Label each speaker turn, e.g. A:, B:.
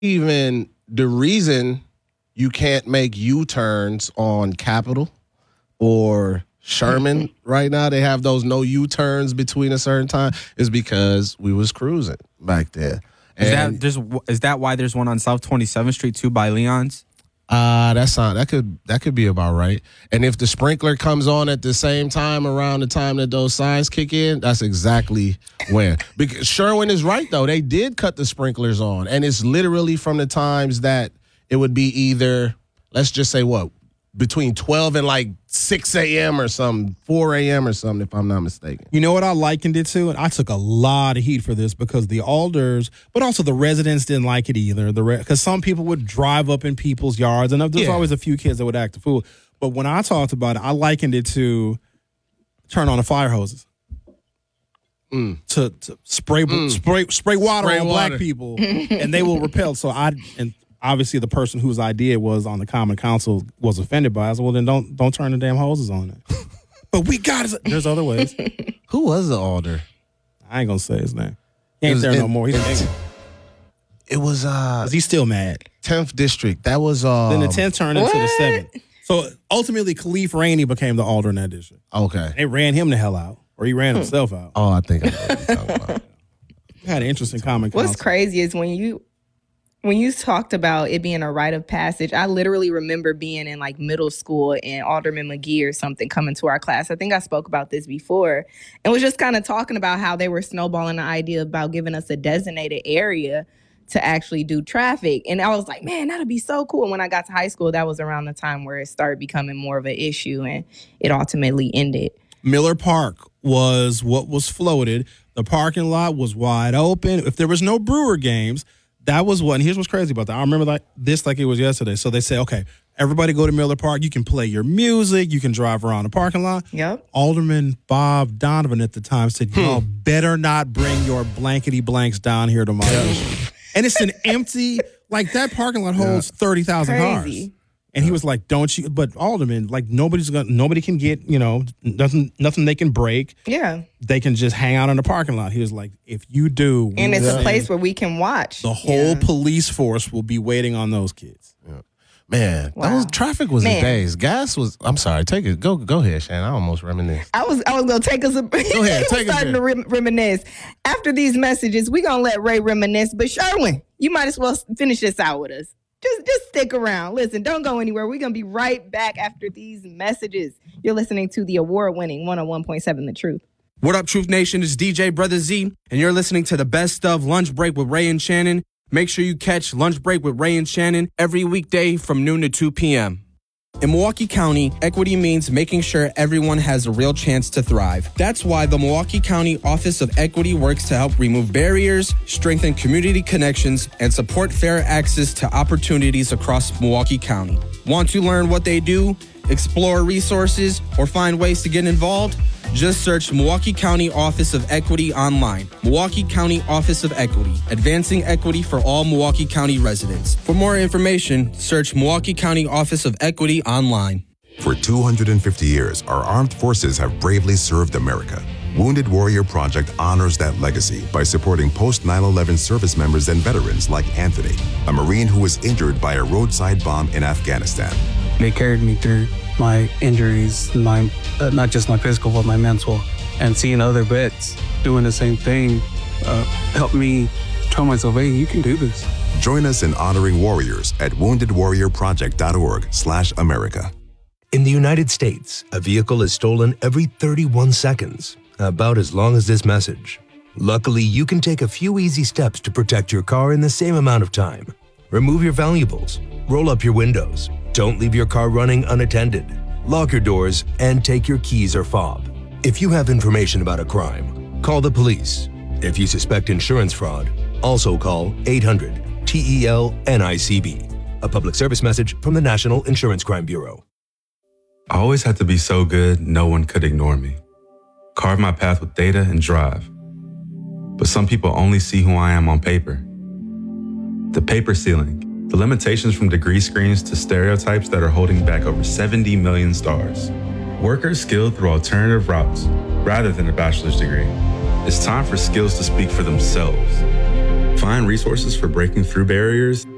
A: even the reason you can't make U-turns on Capitol or Sherman right now, they have those no U-turns between a certain time, is because we was cruising back there.
B: Is that why there's one on South 27th Street too by Leon's?
A: That could be about right. And if the sprinkler comes on at the same time around the time that those signs kick in, that's exactly when. Because Sherwin is right though. They did cut the sprinklers on, and it's literally from the times that it would be either, let's just say between 12 and like 6 a.m. or something, 4 a.m. or something, if I'm not mistaken.
C: You know what I likened it to? And I took a lot of heat for this because the alders, but also the residents didn't like it either. Because some people would drive up in people's yards, and there's always a few kids that would act a fool. But when I talked about it, I likened it to turn on the fire hoses. To spray water on black people, and they will repel. So obviously, the person whose idea was on the Common Council was offended by it. Well, then don't turn the damn hoses on it. But we got it. There's other ways.
A: Who was the alder?
C: I ain't gonna say his name. He ain't there no more. He's
A: it was
C: he's still mad.
A: 10th district. That was
C: then the 10th turned into the 7th. So ultimately, Khalif Rainey became the alder in that district.
A: Okay,
C: they ran him the hell out, or he ran himself out.
A: Oh, I think I know what you're talking about.
C: Had an interesting Common Council.
D: What's crazy is when you talked about it being a rite of passage, I literally remember being in like middle school and Alderman McGee or something coming to our class. I think I spoke about this before and was just kind of talking about how they were snowballing the idea about giving us a designated area to actually do traffic. And I was like, man, that'd be so cool. And when I got to high school, that was around the time where it started becoming more of an issue and it ultimately ended.
C: Miller Park was what was floated. The parking lot was wide open. If there was no Brewer games, that was what, and here's what's crazy about that. I remember like it was yesterday. So they say, okay, everybody go to Miller Park. You can play your music. You can drive around the parking lot.
D: Yep.
C: Alderman Bob Donovan at the time said, y'all better not bring your blankety blanks down here to my district. And it's an empty, like that parking lot holds 30,000 cars. And he was like, don't you, but Alderman, like nobody can get, nothing they can break.
D: Yeah.
C: They can just hang out in the parking lot. He was like, if you do.
D: And it's a place where we can watch.
C: The whole police force will be waiting on those kids.
A: Yeah. Man, traffic was in days. Gas was, I'm sorry, take it. Go ahead, Shannon. I almost reminisced.
D: I was going to take us
A: Go ahead, take us
D: starting to reminisce. After these messages, we're going to let Ray reminisce. But Sherwin, you might as well finish this out with us. Just stick around. Listen, don't go anywhere. We're going to be right back after these messages. You're listening to the award-winning 101.7 The Truth.
B: What up, Truth Nation? It's DJ Brother Z, and you're listening to the best of Lunch Break with Ray and Shannon. Make sure you catch Lunch Break with Ray and Shannon every weekday from noon to 2 p.m. In Milwaukee County, equity means making sure everyone has a real chance to thrive. That's why the Milwaukee County Office of Equity works to help remove barriers, strengthen community connections, and support fair access to opportunities across Milwaukee County. Want to learn what they do, explore resources, or find ways to get involved? Just search Milwaukee County Office of Equity online. Milwaukee County Office of Equity, advancing equity for all Milwaukee County residents. For more information, search Milwaukee County Office of Equity online.
E: For 250 years, our armed forces have bravely served America. Wounded Warrior Project honors that legacy by supporting post-9/11 service members and veterans like Anthony, a Marine who was injured by a roadside bomb in Afghanistan.
F: They carried me through my injuries, not just my physical, but my mental. And seeing other vets doing the same thing helped me tell myself, hey, you can do this.
E: Join us in honoring warriors at woundedwarriorproject.org/America.
G: In the United States, a vehicle is stolen every 31 seconds, about as long as this message. Luckily, you can take a few easy steps to protect your car in the same amount of time. Remove your valuables, roll up your windows, don't leave your car running unattended, lock your doors, and take your keys or fob. If you have information about a crime, call the police. If you suspect insurance fraud, also call 800-TEL-NICB. A public service message from the National Insurance Crime Bureau.
H: I always had to be so good, no one could ignore me. Carve my path with data and drive. But some people only see who I am on paper. The paper ceiling, the limitations from degree screens to stereotypes that are holding back over 70 million stars. Workers skilled through alternative routes rather than a bachelor's degree. It's time for skills to speak for themselves. Find resources for breaking through barriers